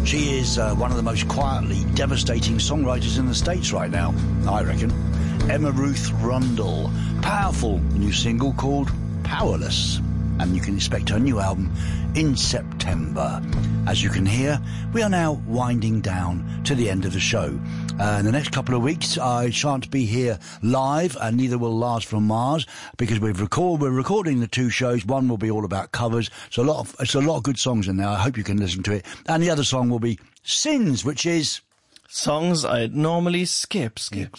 She is one of the most quietly devastating songwriters in the States right now, I reckon. Emma Ruth Rundle. Powerful new single called Powerless. And you can expect her new album in September. As you can hear, we are now winding down to the end of the show. In the next couple of weeks, I shan't be here live, and neither will Lars from Mars, because we're recording the two shows. One will be all about covers. So it's a lot of good songs in there. I hope you can listen to it. And the other song will be Sins, which is songs I'd normally skip.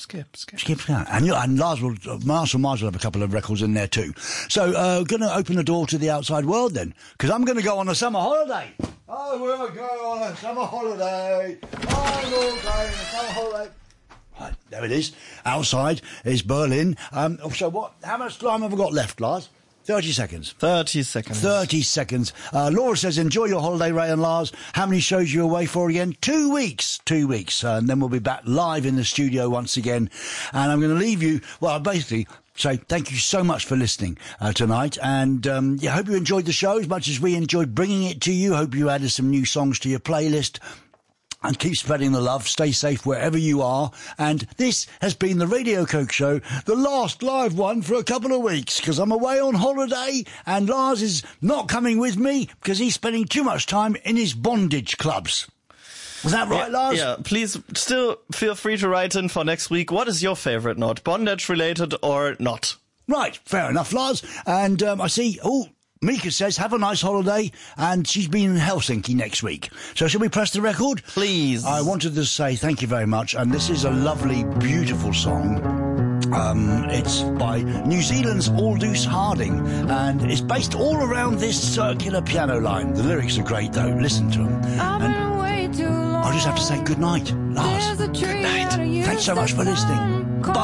And Lars from Mars will have a couple of records in there too. So, going to open the door to the outside world then, because I'm going to go on a summer holiday. I will go on a summer holiday. I will go on a summer holiday. Right, there it is. Outside is Berlin. So how much time have I got left, Lars? 30 seconds. 30 seconds. 30 seconds. Laura says, enjoy your holiday, Ray and Lars. How many shows are you away for again? 2 weeks. 2 weeks. And then we'll be back live in the studio once again. And I'm going to leave you, well, basically say thank you so much for listening tonight. And, hope you enjoyed the show as much as we enjoyed bringing it to you. Hope you added some new songs to your playlist. And keep spreading the love. Stay safe wherever you are. And this has been the Radio Coke Show, the last live one for a couple of weeks, because I'm away on holiday and Lars is not coming with me because he's spending too much time in his bondage clubs. Is that right, Lars? Yeah, please still feel free to write in for next week. What is your favorite note? Bondage related or not? Right, fair enough, Lars. And I see... Mika says, have a nice holiday, and she's been in Helsinki next week. So shall we press the record? Please. I wanted to say thank you very much, and this is a lovely, beautiful song. It's by New Zealand's Aldous Harding, and it's based all around this circular piano line. The lyrics are great, though. Listen to them. And I'll just have to say good night, Lars. Good night. Thanks so much for listening. Bye.